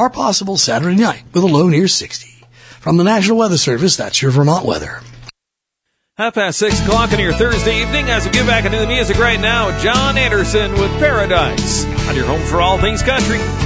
are possible Saturday night with a low near 60. From the National Weather Service, that's your Vermont weather. 6:30 on your Thursday evening. As we get back into the music right now, John Anderson with Paradise on your home for all things country.